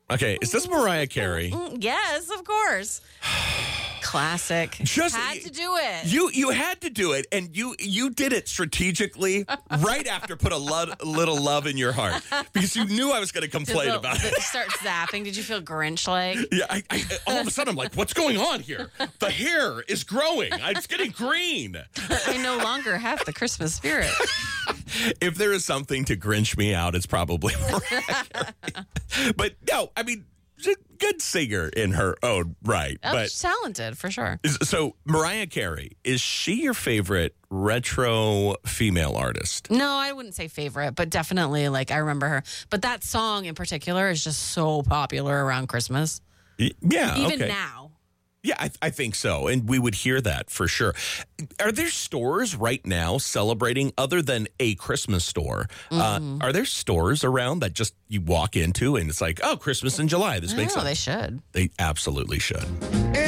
Okay, is this Mariah Carey? Yes, of course. Classic. Had to do it. You had to do it, and you did it strategically right after put a little love in your heart because you knew I was going to complain about it. Start zapping. Did you feel Grinch-like? Yeah, I all of a sudden I'm like, what's going on here? The hair is growing. It's getting green. I no longer have the Christmas spirit. If there is something to Grinch me out, it's probably Mariah Carey. But no, I mean, she's a good singer in her own right. Oh, but she's talented, for sure. So Mariah Carey, is she your favorite retro female artist? No, I wouldn't say favorite, but definitely, like, I remember her. But that song in particular is just so popular around Christmas. Yeah, Even okay. now. Yeah, I think so. And we would hear that for sure. Are there stores right now celebrating, other than a Christmas store? Are there stores around that just you walk into and it's like, oh, Christmas in July? This makes sense. They should. They absolutely should.